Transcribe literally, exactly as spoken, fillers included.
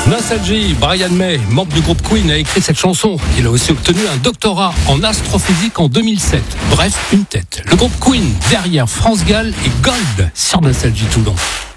Nostalgie, Brian May, membre du groupe Queen, a écrit cette chanson. Il a aussi obtenu un doctorat en astrophysique en deux mille sept. Bref, une tête. Le groupe Queen, derrière France Gall et Gold sur Nostalgie Toulon.